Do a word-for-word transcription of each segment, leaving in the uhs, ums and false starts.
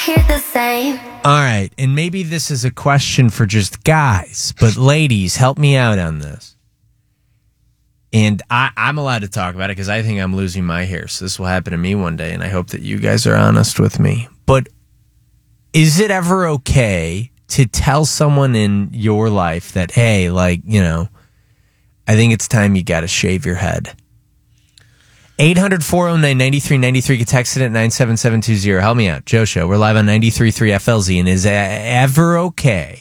hear the same. All right, and maybe this is a question for just guys, but ladies, help me out on this. And I, I'm allowed to talk about it because I think I'm losing my hair, so this will happen to me one day, and I hope that you guys are honest with me. But is it ever okay to tell someone in your life that, hey, like, you know, I think it's time you got to shave your head? eight hundred, four oh nine, nine three nine three. Get texted at nine seven seven two zero. Help me out. Joe Show. We're live on ninety-three point three F L Z. And is it ever okay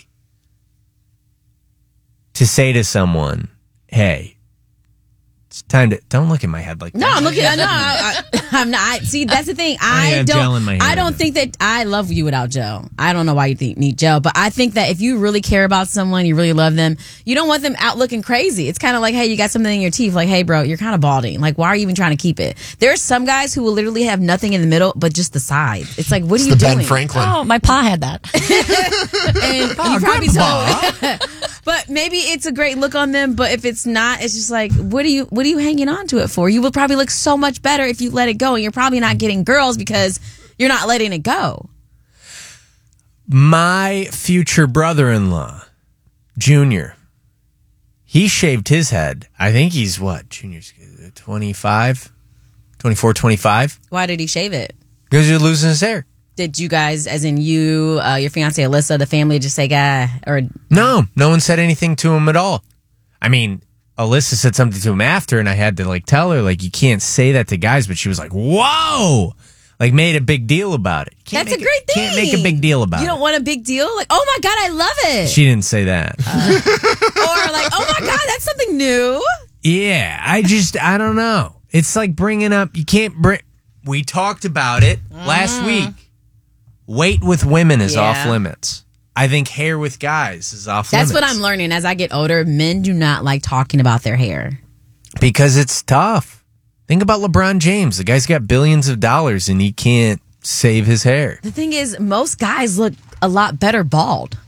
to say to someone, hey, it's time to... Don't look at my head like that. No, I'm looking... No, I, I, I'm not. I, see, that's the thing. I, I have don't... gel in my hair. I don't think that... I love you without gel. I don't know why you think, need gel, but I think that if you really care about someone, you really love them, you don't want them out looking crazy. It's kind of like, hey, you got something in your teeth. Like, hey, bro, you're kind of balding. Like, why are you even trying to keep it? There's some guys who will literally have nothing in the middle, but just the side. It's like, what It's are you the doing? Ben Franklin. Oh, my pa had that. And Oh, you probably grandpa. told. But maybe it's a great look on them. But if it's not, it's just like, what are you, what are you hanging on to it for? You will probably look so much better if you let it go. And you're probably not getting girls because you're not letting it go. My future brother-in-law, Junior, he shaved his head. I think he's what? Junior's twenty-five? twenty-four, twenty-five? Why did he shave it? Because you're losing his hair. Did you guys, as in you, uh, your fiance Alyssa, the family, just say, "Guy," or No, no one said anything to him at all. I mean, Alyssa said something to him after, and I had to like tell her, like, you can't say that to guys. But she was like, "Whoa!" Like, made a big deal about it. Can't that's a make great thing. Can't make a big deal about You it. don't want a big deal? Like, oh my God, I love it. She didn't say that. Or like, oh my God, that's something new. Yeah, I just, I don't know. It's like bringing up, you can't bring, we talked about it last week. Weight with women is Yeah. off limits. I think hair with guys is off That's limits. what I'm learning as I get older. Men do not like talking about their hair. Because it's tough. Think about LeBron James. The guy's got billions of dollars and he can't save his hair. The thing is, most guys look a lot better bald.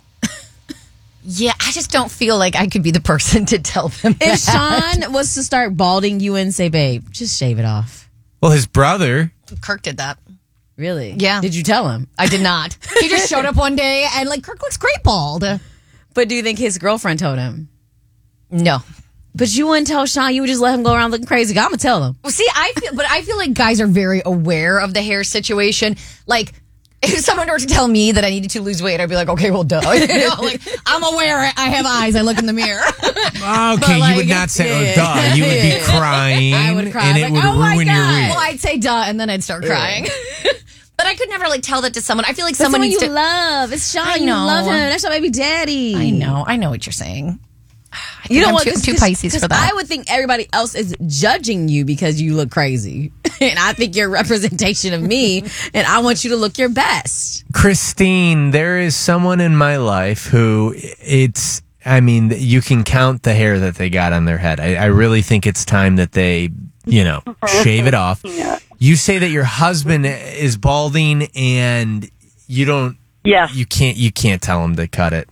Yeah, I just don't feel like I could be the person to tell them If that. Sean was to start balding, you wouldn't say, babe, just shave it off. Well, his brother, Kirk did that. Really? Yeah. Did you tell him? I did not. He just showed up one day and like, Kirk looks great bald. But do you think his girlfriend told him? No. But you wouldn't tell Sean. You would just let him go around looking crazy. I'm going to tell him. Well, see, I feel, but I feel like guys are very aware of the hair situation. Like, if someone were to tell me that I needed to lose weight, I'd be like, okay, well, duh. You know, like, I'm aware. I have eyes. I look in the mirror. okay, like, you would not say, yeah. oh, duh. You would be crying I would cry. and it Like, would oh my ruin your God. week. Well, I'd say duh, and then I'd start crying. But I could never like tell that to someone. I feel like But someone, someone needs you to. love. It's Sean. I You know. love him. That's your baby daddy. I know. I know what you're saying. I think You know I'm what? Too, 'cause- too 'cause- Pisces 'cause for that. I would think everybody else is judging you because you look crazy. And I think you're a representation of me. And I want you to look your best. Christine, there is someone in my life who it's, I mean, you can count the hair that they got on their head. I, I really think it's time that they, you know, shave it off. Yeah. You say that your husband is balding and you don't, Yes. you can't, you can't tell him to cut it.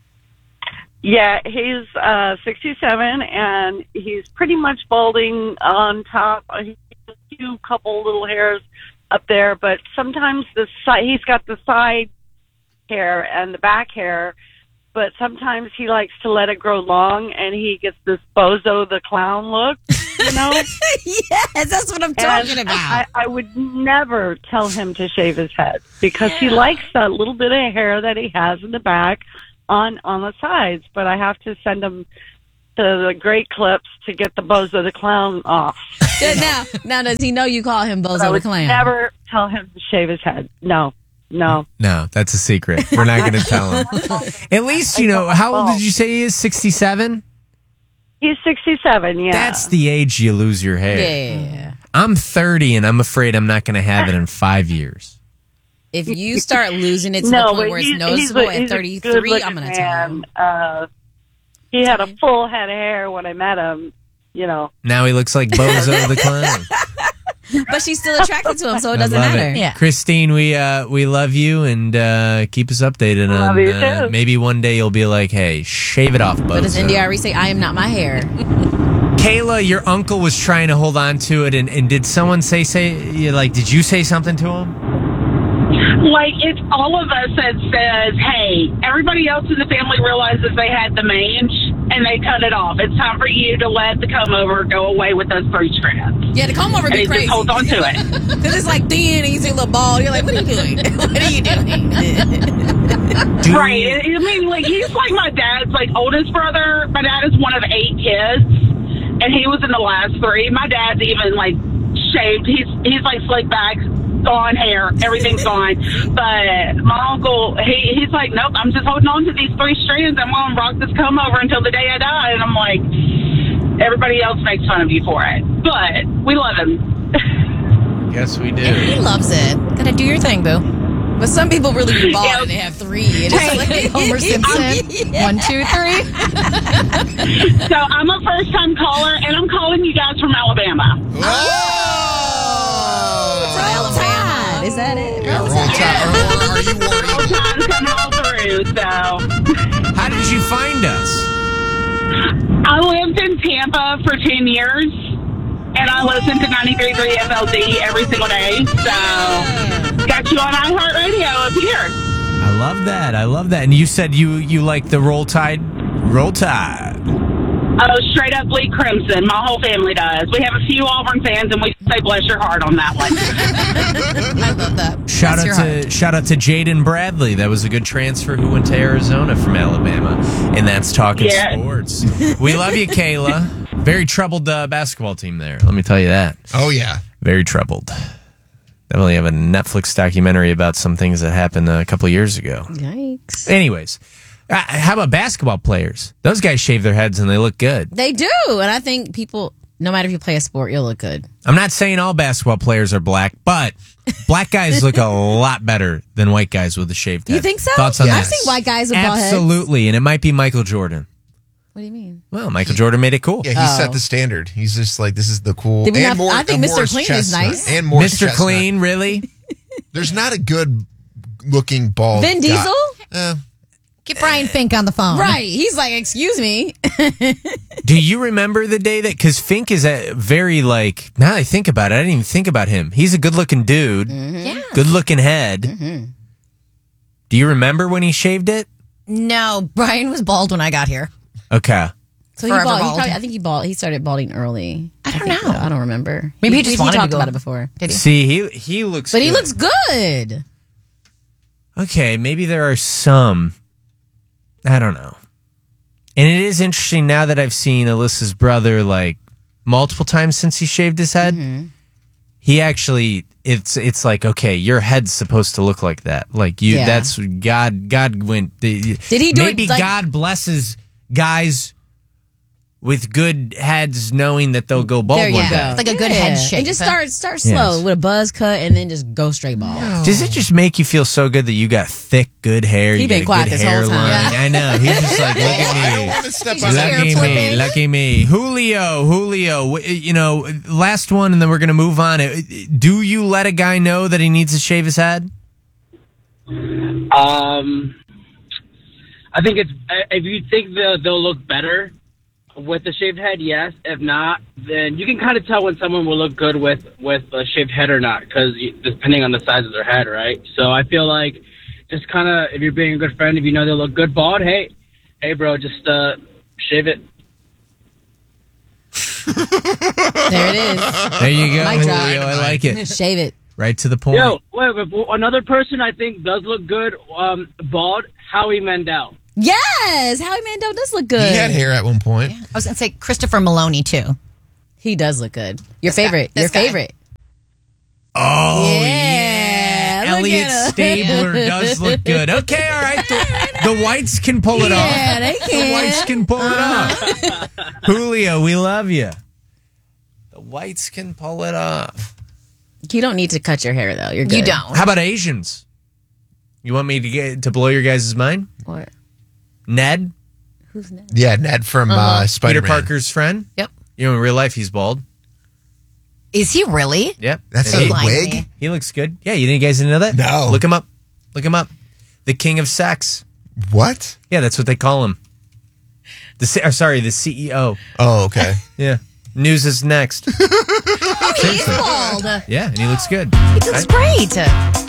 Yeah, he's uh, sixty-seven, and he's pretty much balding on top. He has a few couple little hairs up there, but sometimes the side, he's got the side hair and the back hair, but sometimes he likes to let it grow long, and he gets this Bozo the Clown look, you know? Yes, that's what I'm talking And about. I, I would never tell him to shave his head because he likes that little bit of hair that he has in the back on on the sides. But I have to send him to the Great Clips to get the Bozo the Clown off. now, now, does he know you call him But I Bozo the would Clown? never tell him to shave his head. No, no. No, that's a secret. We're not going to tell him. At least, you know, how old did you say he is? sixty-seven? He's sixty-seven, yeah. That's the age you lose your hair. Yeah. I'm thirty and I'm afraid I'm not going to have it in five years. If you start losing it to no, the point but where he's, it's noticeable he's a, at he's a thirty-three, good-looking I'm going to tell him. man. Uh, he had a full head of hair when I met him, you know. Now he looks like Bozo the Clown. But she's still attracted to him, so it I doesn't love matter. it. Yeah. Christine, we uh, we love you and uh, keep us updated Love on you uh, too. maybe one day you'll be like, hey, shave it off, Bozo. But does N D R E say, I am not my hair? Kayla, your uncle was trying to hold on to it, and, and did someone say, say, you like, did you say something to him? Like, it's all of us that says, hey, everybody else in the family realizes they had the mange and they cut it off. It's time for you to let the comb over go away with those three strands. Yeah, the comb over And be he crazy. just holds on to it. Because it's like thin and you see a little ball. You're like, what are you doing? What are you doing? Do- Right. I mean, like, he's like my dad's, like, oldest brother. My dad is one of eight kids, and he was in the last three. My dad's even, like, shaved. He's, he's like, slick back, gone hair. Everything's gone. But my uncle, he, he's like, nope, I'm just holding on to these three strands. I'm going to rock this comb over until the day I die. And I'm like, everybody else makes fun of you for it. But we love him. Yes, we do. He loves it. Gotta do your thing, boo. But some people really be bald Yeah. and they have three. And it's like, Homer Simpson. Yeah. One, two, three. So I'm a first-time caller, and I'm calling you guys from Alabama. Roll Tide. Is that it? Yeah, roll tide. Or, or are you worried? Time's coming all through, so... How did you find us? I lived in Tampa for ten years, and I listened to ninety-three point three F L D every single day. So, got you on iHeartRadio up here. I love that. I love that. And you said you you like the Roll Tide. Roll Tide. Oh, straight up bleed crimson. My whole family does. We have a few Auburn fans, and we say bless your heart on that one. I love that. Shout Bless out your to heart. shout out to Jaden Bradley. That was a good transfer who went to Arizona from Alabama. And that's talking Yeah. sports. We love you, Kayla. Very troubled uh, basketball team there. Let me tell you that. Oh, yeah. Very troubled. Definitely have a Netflix documentary about some things that happened a couple of years ago. Yikes. Anyways, uh, how about basketball players? Those guys shave their heads and they look good. They do. And I think people, no matter if you play a sport, you'll look good. I'm not saying all basketball players are black, but black guys look a lot better than white guys with a shaved head. You think so? Thoughts on I've that? seen white guys with bald heads. Absolutely, and it might be Michael Jordan. What do you mean? Well, Michael Jordan made it cool. Yeah, he set the standard. He's just like, this is the cool. Did we and not- I think and Mister Morris Clean is Chestnut. nice. And Morris Mister Chestnut. Clean, really? There's not a good looking bald Vin guy. Diesel? Uh, Get Brian Fink on the phone. Right. He's like, excuse me. Do you remember the day that? Because Fink is a very like. Now that I think about it, I didn't even think about him. He's a good-looking dude. Yeah. Good-looking head. Do you remember when he shaved it? No, Brian was bald when I got here. Okay. So he Forever bald. He bald. probably, I think he bald. He started balding early. I don't think know. so. I don't remember. Maybe he just wanted to talked go- about it before. Did he? See, he he looks. But he good. looks good. Okay, maybe there are some. I don't know. And it is interesting now that I've seen Alyssa's brother like multiple times since he shaved his head. Mm-hmm. He actually, it's it's like, okay, your head's supposed to look like that. Like you, Yeah. that's God. God went. Did he do it, Maybe like- God blesses guys with good heads, knowing that they'll go bald There you one go. day. It's like a good head shape. And just start start slow Yes. with a buzz cut and then just go straight bald. Does it just make you feel so good that you got thick, good hair? He you been got a quiet good this whole hairline? time. I know. He's just like, look I don't at me. want to step He's on just that. hair Lucky me, flipping. lucky me. Julio, Julio, w- you know, last one and then we're going to move on. Do you let a guy know that he needs to shave his head? Um, I think it's if you think they'll, they'll look better with a shaved head, yes. If not, then you can kind of tell when someone will look good with with a shaved head or not, because depending on the size of their head, right? So I feel like just kind of if you're being a good friend, if you know they'll look good bald, hey, hey, bro, just uh, shave it. There it is. There you go, Mic drop. Julio. I like it. Shave it. Right to the point. Yo, wait, wait, another person I think does look good um, bald, Howie Mandel. Yes, Howie Mandel does look good. He had hair at one point. I was going to say Christopher Maloney, too. He does look good. Your favorite. This Your guy. favorite. Oh, Yeah, yeah. look Elliot at him. Stabler does look good. Okay, all right. The, the whites can pull it off. Yeah, they The can. whites can pull it off. Julio, we love you. The whites can pull it off. You don't need to cut your hair though. You're good. You don't. How about Asians? You want me to get to blow your guys' mind? What? Ned, Who's next? Yeah, Ned from Uh-huh. uh, Peter Spider-Man. Parker's friend. Yep. You know, in real life, he's bald. Is he really? Yep. That's And a he, Blind wig? me. he looks good. Yeah, you didn't guys didn't know that? No. Look him up. Look him up. The king of sex. What? Yeah, that's what they call him. The C- or sorry, the C E O. Oh, okay. Yeah. News is next. He's bald. Yeah, and he looks good. He looks great.